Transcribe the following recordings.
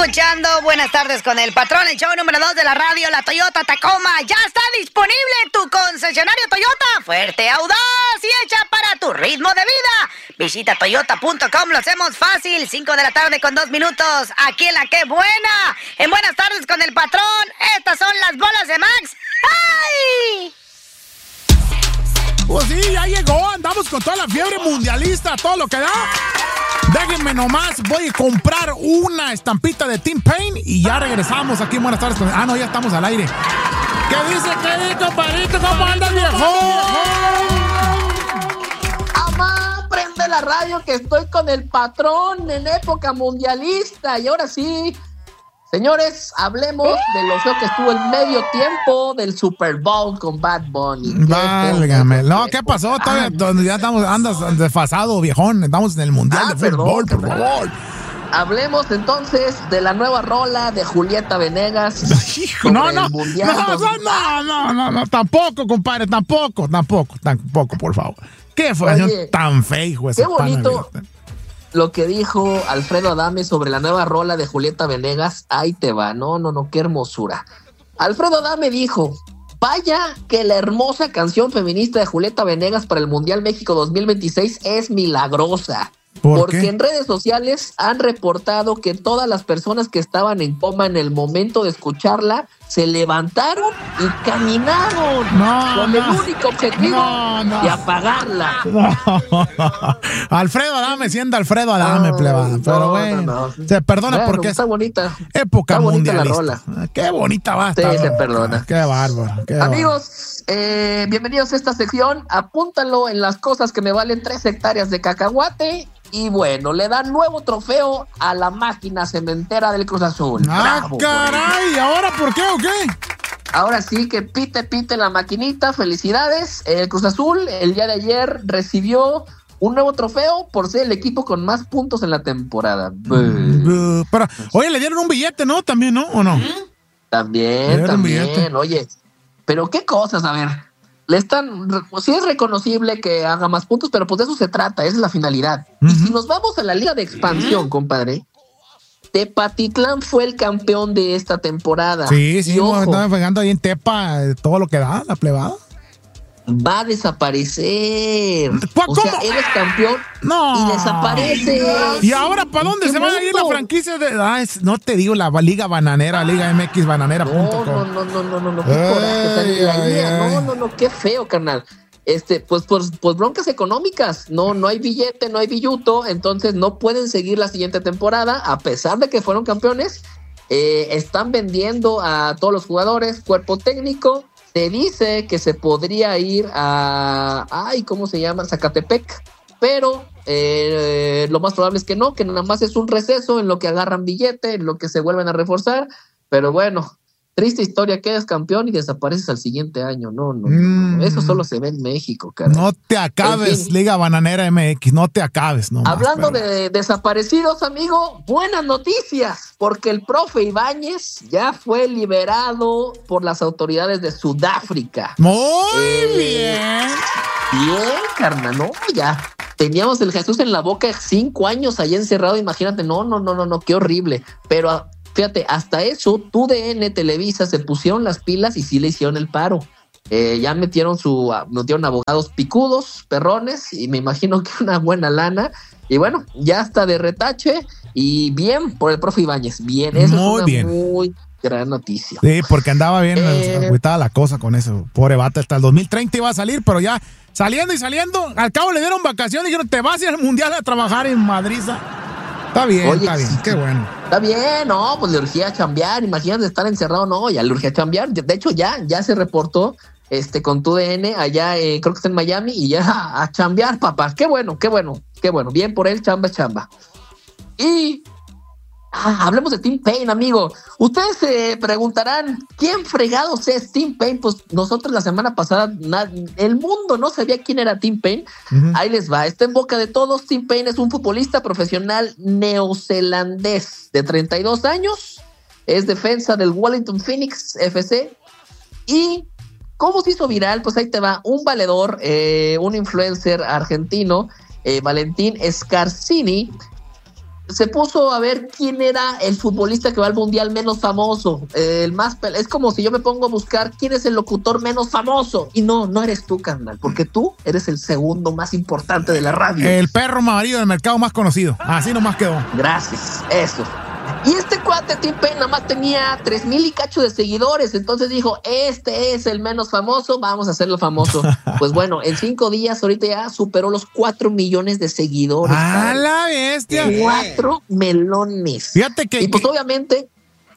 escuchando Buenas Tardes con el Patrón, el show número 2 de la radio, la Toyota Tacoma. Ya está disponible en tu concesionario Toyota. Fuerte, audaz y hecha para tu ritmo de vida. Visita toyota.com, lo hacemos fácil. 5 de la tarde con 2 minutos. Aquí en la que buena. En Buenas Tardes con el Patrón, estas son las bolas de Max. ¡Ay! Pues sí, ya llegó, andamos con toda la fiebre mundialista, todo lo que da. Déjenme nomás, voy a comprar una estampita de Tim Payne y ya regresamos aquí en Buenas Tardes. No, ya estamos al aire. ¿Qué dice, compadrito? ¿Cómo andas, viejo? Amá, prende la radio que estoy con el Patrón en época mundialista. Y ahora sí, señores, hablemos de lo feo que estuvo el medio tiempo del Super Bowl con Bad Bunny. Válgame. No, ¿qué pasó? Todavía ya andas desfasado, viejón. Estamos en el Mundial de Fútbol, por favor. Hablemos entonces de la nueva rola de Julieta Venegas. No, tampoco, compadre, tampoco, por favor. ¿Qué fue tan feo ese? Qué bonito lo que dijo Alfredo Adame sobre la nueva rola de Julieta Venegas. Ahí te va, no, qué hermosura. Alfredo Adame dijo: vaya que la hermosa canción feminista de Julieta Venegas para el Mundial México 2026 es milagrosa. Porque en redes sociales han reportado que todas las personas que estaban en coma en el momento de escucharla se levantaron y caminaron con el único objetivo de apagarla. Alfredo Adame, siendo Alfredo Adame, plebada. Pero bueno, se perdona porque está bonita. Época mundialista. La rola. Qué bonita va a estar. Sí, se perdona. Qué bárbaro. Amigos, bienvenidos a esta sección. Apúntalo en las cosas que me valen 3 hectáreas de cacahuate. Y bueno, le dan nuevo trofeo a la máquina cementera del Cruz Azul. ¡Bravo, caray! ¿Ahora por qué o qué? Ahora sí que pite la maquinita. Felicidades. El Cruz Azul el día de ayer recibió un nuevo trofeo por ser el equipo con más puntos en la temporada. Pero, oye, le dieron un billete, ¿no? También, ¿no? ¿O no? También. Oye, pero qué cosas, a ver. Sí es reconocible que haga más puntos, pero pues de eso se trata, esa es la finalidad. Y si nos vamos a la Liga de Expansión, compadre, Tepatitlán fue el campeón de esta temporada. Sí, estaba pegando ahí en Tepa todo lo que da, la plebada. Va a desaparecer. ¿Cómo? O sea, eres campeón y desaparece. ¿Y ahora para dónde se va a ir la franquicia de...? No te digo, la Liga Bananera, Liga MX Bananera. No, qué coraje. No, qué feo, carnal. Pues broncas económicas. No hay billete, no hay billuto, entonces no pueden seguir la siguiente temporada, a pesar de que fueron campeones. Están vendiendo a todos los jugadores, cuerpo técnico. Se dice que se podría ir a... ¿cómo se llama? Zacatepec. Pero lo más probable es que no, que nada más es un receso en lo que agarran billete, en lo que se vuelven a reforzar. Pero bueno, triste historia, quedas campeón y desapareces al siguiente año. No. Eso solo se ve en México, cara. No te acabes, en fin, Liga Bananera MX, no te acabes. Hablando de desaparecidos, amigo, buenas noticias, porque el profe Ibáñez ya fue liberado por las autoridades de Sudáfrica. Muy bien. Bien, carnal, no, ya. Teníamos el Jesús en la boca 5 años allá encerrado, imagínate, no, qué horrible. Pero fíjate, hasta eso, TUDN, Televisa, se pusieron las pilas y sí le hicieron el paro. Ya metieron abogados picudos, perrones, y me imagino que una buena lana. Y bueno, ya está de retache. Y bien por el profe Ibáñez. Bien, eso muy es una bien. Muy gran noticia. Sí, porque andaba bien agüitada la cosa con eso. Pobre vato, hasta el 2030 iba a salir, pero ya saliendo, al cabo le dieron vacaciones y dijeron, te vas a ir al Mundial a trabajar en Madrid. Está bien, oye, está bien, qué bueno. Está bien, no, pues le urgía chambear, imagínate estar encerrado, no, ya le urgía chambear. De hecho, ya se reportó con TUDN allá, creo que está en Miami, y ya a chambear, papá. Qué bueno. Bien por él, chamba. Y hablemos de Tim Payne, amigo. Ustedes se preguntarán, ¿quién fregados es Tim Payne? Pues nosotros la semana pasada, el mundo no sabía quién era Tim Payne. Ahí les va, está en boca de todos. Tim Payne es un futbolista profesional neozelandés de 32 años. Es defensa del Wellington Phoenix FC. Y ¿cómo se hizo viral? Pues ahí te va, un valedor, un influencer argentino, Valentín Scarsini, se puso a ver quién era el futbolista que va al mundial menos famoso, es como si yo me pongo a buscar quién es el locutor menos famoso, y no eres tú, carnal, porque tú eres el segundo más importante de la radio. El perro amarillo del mercado más conocido, así nomás quedó. Gracias, eso. Y este cuate Tim Payne nada más tenía 3,000 y cacho de seguidores, entonces dijo, este es el menos famoso, vamos a hacerlo famoso. Pues bueno, en 5 días ahorita ya superó los 4 millones de seguidores. ¡A la bestia! 4 melones. Fíjate que... Y pues obviamente...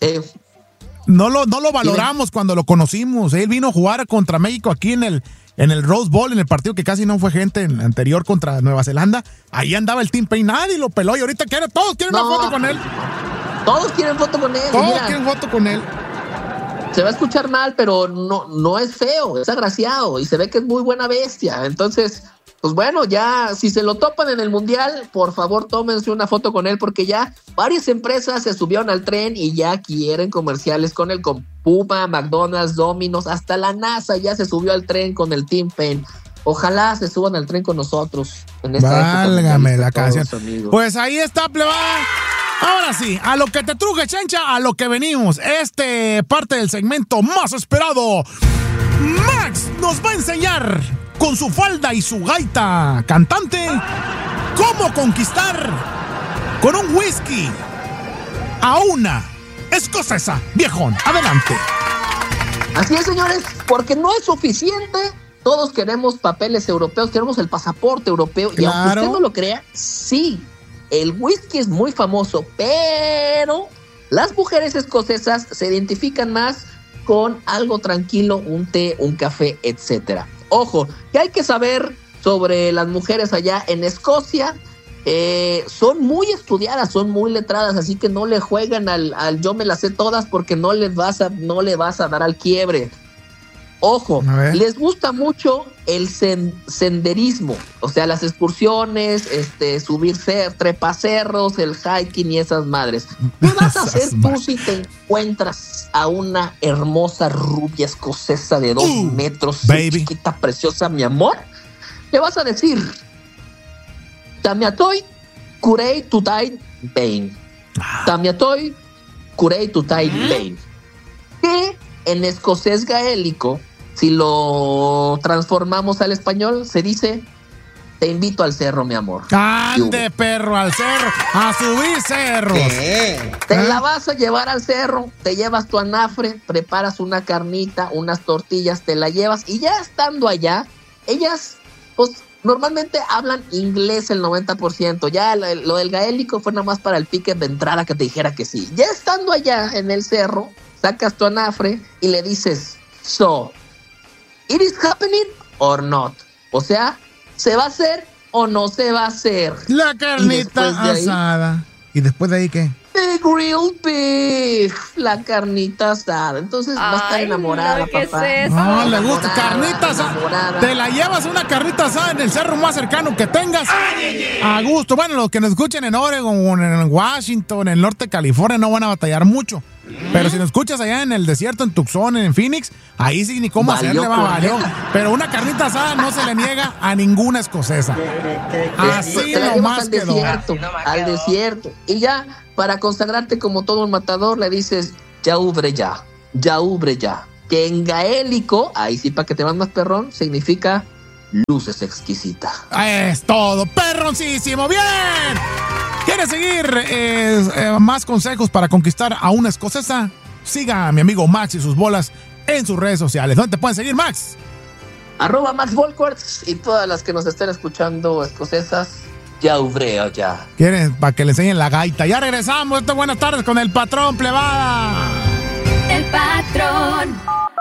No lo valoramos cuando lo conocimos. Él vino a jugar contra México aquí en el Rose Bowl, en el partido que casi no fue gente en anterior contra Nueva Zelanda. Ahí andaba el Tim Payne, nadie lo peló y ahorita todos quieren una foto con él. Todos quieren foto con él. Todos quieren foto con él. Se va a escuchar mal, pero no es feo, es agraciado y se ve que es muy buena bestia. Entonces, pues bueno, ya si se lo topan en el mundial, por favor tómense una foto con él, porque ya varias empresas se subieron al tren y ya quieren comerciales con él, con Puma, McDonald's, Domino's, hasta la NASA ya se subió al tren con el Tim Payne. Ojalá se suban al tren con nosotros en esta Válgame época. La canción. Pues ahí está, plebada. Ahora sí, a lo que te truje, Chencha, a lo que venimos. Parte del segmento más esperado. Max nos va a enseñar con su falda y su gaita cantante cómo conquistar con un whisky a una escocesa. Viejón, adelante. Así es, señores, porque no es suficiente. Todos queremos papeles europeos, queremos el pasaporte europeo. Claro. Y aunque usted no lo crea, sí, el whisky es muy famoso, pero las mujeres escocesas se identifican más con algo tranquilo, un té, un café, etcétera. Ojo, que hay que saber sobre las mujeres allá en Escocia. Son muy estudiadas, son muy letradas, así que no le juegan al yo me las sé todas, porque no le vas a dar al quiebre. Ojo, les gusta mucho el senderismo, o sea, las excursiones, subir trepacerros, el hiking y esas madres. ¿Qué vas a hacer tú si te encuentras a una hermosa rubia escocesa de 2 metros, chiquita, preciosa, mi amor? ¿Qué vas a decir? Tamiatoy, curei tutai bain. Tamiatoy, curei tutai bain. Que en escocés gaélico, si lo transformamos al español, se dice: te invito al cerro, mi amor. ¡Ande, perro, al cerro! ¡A subir cerros! Te la vas a llevar al cerro, te llevas tu anafre, preparas una carnita, unas tortillas, te la llevas, y ya estando allá, ellas, pues, normalmente hablan inglés el 90%. Ya lo del gaélico fue nada más para el pique de entrada, que te dijera que sí. Ya estando allá en el cerro, sacas tu anafre y le dices: so, it is happening or not. O sea, ¿se va a hacer o no se va a hacer? La carnita asada. ¿Y después de ahí qué? The grilled beef, la carnita asada. Entonces va a estar enamorada, ¿qué papá. es eso? No, le gusta carnita asada. Te la llevas una carnita asada en el cerro más cercano que tengas. A gusto. Bueno, los que nos escuchen en Oregon, en Washington, en el norte de California, no van a batallar mucho. Pero si nos escuchas allá en el desierto, en Tucson, en Phoenix, ahí sí ni cómo hacerle, valió. Pero una carnita asada no se le niega a ninguna escocesa. Así nomás quedó. Al desierto. Y ya, para consagrarte como todo un matador, le dices: ya ubre ya. Que en gaélico, ahí sí para que te vas más perrón, significa luces exquisita. Es todo, perroncísimo. ¡Bien! ¿Quieres seguir más consejos para conquistar a una escocesa? Siga a mi amigo Max y sus bolas en sus redes sociales. ¿Dónde te pueden seguir, Max? @MaxVolquarts, y todas las que nos estén escuchando escocesas, ya ubreo ya. ¿Quieren para que le enseñen la gaita? Ya regresamos. Buenas tardes con el patrón, plebada. El patrón.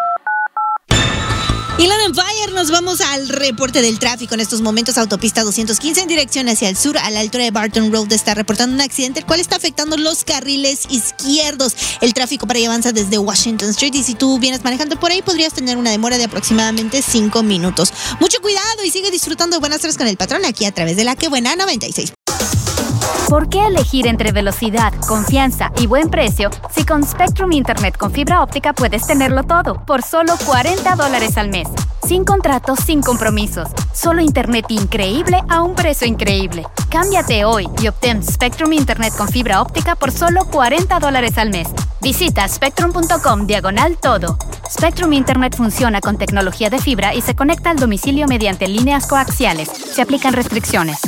Y Land Empire, nos vamos al reporte del tráfico. En estos momentos, autopista 215 en dirección hacia el sur, a la altura de Barton Road, está reportando un accidente, el cual está afectando los carriles izquierdos. El tráfico para allá avanza desde Washington Street, y si tú vienes manejando por ahí, podrías tener una demora de aproximadamente 5 minutos. Mucho cuidado y sigue disfrutando de Buenas tardes con el patrón, aquí a través de La Que Buena 96. ¿Por qué elegir entre velocidad, confianza y buen precio si con Spectrum Internet con fibra óptica puedes tenerlo todo por solo $40 al mes? Sin contratos, sin compromisos. Solo internet increíble a un precio increíble. Cámbiate hoy y obtén Spectrum Internet con fibra óptica por solo $40 al mes. Visita spectrum.com/todo. Spectrum Internet funciona con tecnología de fibra y se conecta al domicilio mediante líneas coaxiales. Se aplican restricciones.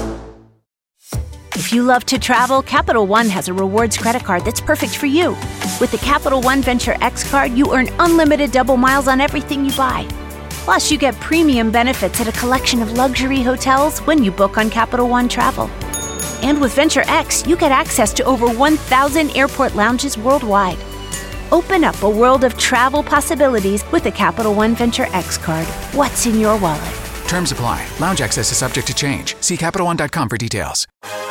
If you love to travel, Capital One has a rewards credit card that's perfect for you. With the Capital One Venture X card, you earn unlimited double miles on everything you buy. Plus, you get premium benefits at a collection of luxury hotels when you book on Capital One Travel. And with Venture X, you get access to over 1,000 airport lounges worldwide. Open up a world of travel possibilities with the Capital One Venture X card. What's in your wallet? Terms apply. Lounge access is subject to change. See CapitalOne.com for details.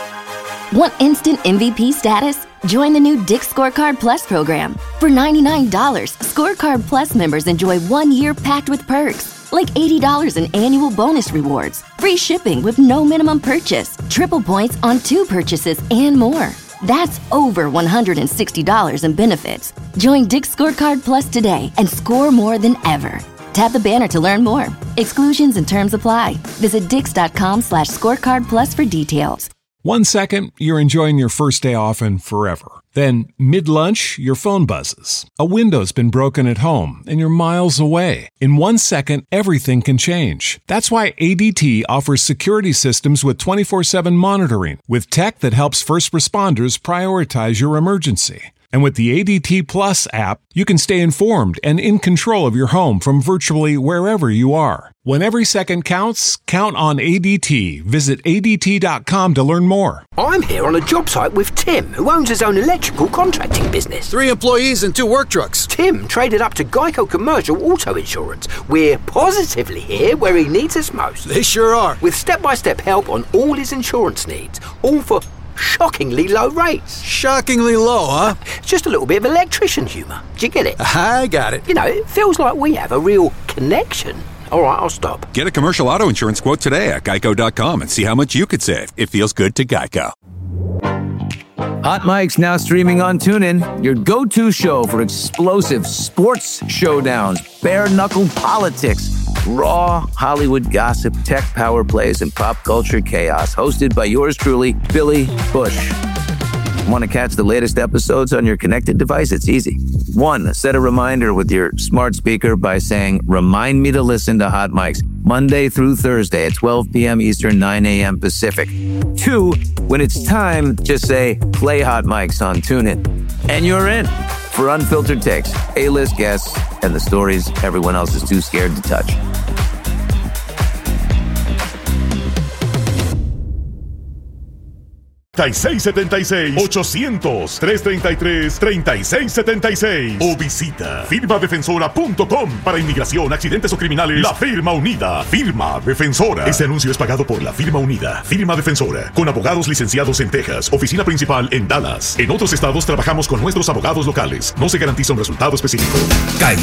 Want instant MVP status? Join the new Dick's Scorecard Plus program. For $99, Scorecard Plus members enjoy 1 year packed with perks, like $80 in annual bonus rewards, free shipping with no minimum purchase, triple points on 2 purchases, and more. That's over $160 in benefits. Join Dick's Scorecard Plus today and score more than ever. Tap the banner to learn more. Exclusions and terms apply. Visit dix.com/scorecard plus for details. 1 second, you're enjoying your first day off and forever. Then, mid-lunch, your phone buzzes. A window's been broken at home and you're miles away. In 1 second, everything can change. That's why ADT offers security systems with 24/7 monitoring, with tech that helps first responders prioritize your emergency. And with the ADT Plus app, you can stay informed and in control of your home from virtually wherever you are. When every second counts, count on ADT. Visit ADT.com to learn more. I'm here on a job site with Tim, who owns his own electrical contracting business. 3 employees and 2 work trucks. Tim traded up to Geico Commercial Auto Insurance. We're positively here where he needs us most. They sure are. With step-by-step help on all his insurance needs, all for shockingly low rates. Shockingly low, huh? Just a little bit of electrician humour. Do you get it? I got it. You know, it feels like we have a real connection. All right, I'll stop. Get a commercial auto insurance quote today at geico.com and see how much you could save. It feels good to Geico. Hot Mike's now streaming on TuneIn, your go-to show for explosive sports showdowns, bare-knuckle politics, raw Hollywood gossip, tech power plays, and pop culture chaos, hosted by yours truly, Billy Bush. Want to catch the latest episodes on your connected device? It's easy. 1, set a reminder with your smart speaker by saying, "Remind me to listen to Hot Mike's Monday through Thursday at 12 p.m. Eastern, 9 a.m. Pacific." 2, when it's time, just say, "Play Hot Mike's" on TuneIn. And you're in for unfiltered takes, A-list guests, and the stories everyone else is too scared to touch. $800-333-3676 o visita firmadefensora.com. Para inmigración, accidentes o criminales, la firma unida. Firma Defensora. Este anuncio es pagado por la firma unida. Firma Defensora, con abogados licenciados en Texas, oficina principal en Dallas. En otros estados trabajamos con nuestros abogados locales. No se garantiza un resultado específico.